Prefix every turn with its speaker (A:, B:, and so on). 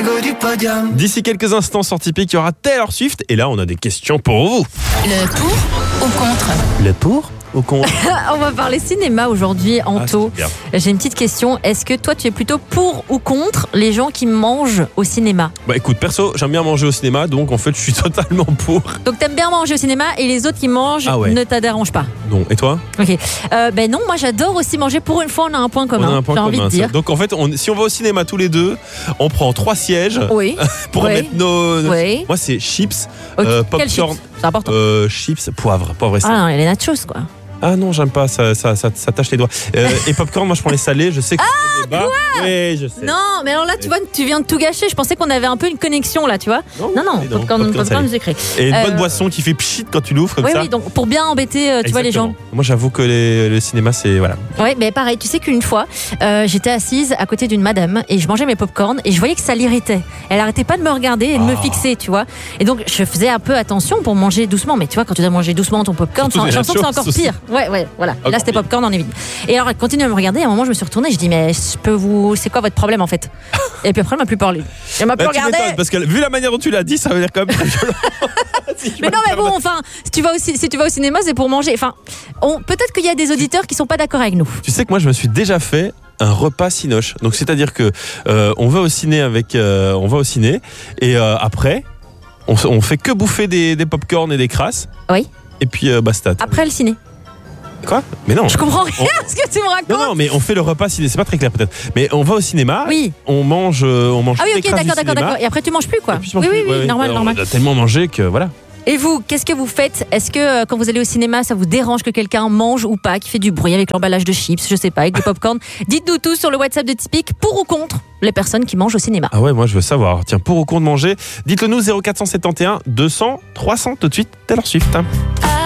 A: l'ego du podium.
B: D'ici quelques instants sur Tipeee, il y aura Taylor Swift. Et là, on a des questions pour vous.
C: Le pour ou contre?
B: Le pour ou contre?
D: On va parler cinéma aujourd'hui, Anto.
B: super.
D: J'ai une petite question. Est-ce que toi, tu es plutôt pour ou contre les gens qui mangent au cinéma?
B: Bah écoute, perso, j'aime bien manger au cinéma, donc en fait, je suis totalement pour.
D: Donc, t'aimes bien manger au cinéma et les autres qui mangent ne te dérangent pas?
B: Non. Et toi?
D: Ok. Ben non, moi j'adore aussi manger. Pour une fois, on a un point commun.
B: On a un point
D: J'ai envie
B: commun.
D: de dire.
B: Donc en fait, si on va au cinéma tous les deux, on prend 3 sièges
D: Oui.
B: pour
D: Oui.
B: mettre nos.
D: Oui.
B: Moi, c'est chips,
D: Ok. Quel
B: popcorn.
D: chips? C'est important.
B: Chips, poivre et sel.
D: Ah non, les nachos, quoi.
B: Ah non, j'aime pas, ça tâche les doigts. Et popcorn, moi je prends les salés, je sais que c'est débat. Oui, je sais.
D: Non, mais alors là, tu vois, tu viens de tout gâcher. Je pensais qu'on avait un peu une connexion là, tu vois. Non,
B: mais non,
D: popcorn
B: salé.
D: sucré.
B: Et une bonne boisson qui fait pchit quand tu l'ouvres comme ça.
D: Oui, donc pour bien embêter, tu vois, les gens.
B: Exactement. Moi j'avoue que le cinéma c'est voilà.
D: Oui, mais pareil, tu sais qu'une fois, j'étais assise à côté d'une madame et je mangeais mes popcorn et je voyais que ça l'irritait. Elle arrêtait pas de me regarder et de me fixer, tu vois. Et donc je faisais un peu attention pour manger doucement. Mais tu vois, quand tu dois manger doucement ton popcorn,
B: Surtout
D: j'ai l'impression que c'est
B: des
D: encore
B: nachos
D: pire. Ouais, voilà.
B: Encore
D: Là, c'était
B: pire.
D: popcorn en évidence. Et alors, elle continue à me regarder. À un moment, je me suis retournée. Je dis, mais c'est quoi votre problème en fait? Et puis après, elle m'a plus parlé. Elle m'a plus
B: Tu
D: regardé.
B: m'étonnes, parce que vu la manière dont tu l'as dit, ça veut dire quand même très violent.
D: Mais non, mais bon, enfin, si tu vas au cinéma, c'est pour manger. Enfin, peut-être qu'il y a des auditeurs qui sont pas d'accord avec nous.
B: Tu sais que moi je me suis déjà fait un repas cinoche. Donc c'est-à-dire que on va au ciné et après on fait que bouffer des popcorn et des crasses.
D: Oui.
B: Et puis basta.
D: Après le ciné.
B: Quoi? Mais non.
D: Je comprends rien à ce que tu me racontes.
B: Non, mais on fait le repas ciné, c'est pas très clair peut-être. Mais on va au cinéma,
D: Oui.
B: on mange
D: Ah oui,
B: des
D: ok,
B: crasses du
D: d'accord.
B: cinéma,
D: Et après, tu manges plus, quoi.
B: et puis je mange
D: Oui,
B: plus. Ouais,
D: normal.
B: On a tellement mangé que voilà.
D: Et vous, qu'est-ce que vous faites? Est-ce que quand vous allez au cinéma, ça vous dérange que quelqu'un mange ou pas, qui fait du bruit avec l'emballage de chips, je sais pas, avec du popcorn? Dites-nous tout sur le WhatsApp de Tipeee, pour ou contre les personnes qui mangent au cinéma.
B: Ah ouais, moi je veux savoir. Tiens, pour ou contre manger, dites-le nous 0471 200 300 tout de suite, Taylor Swift.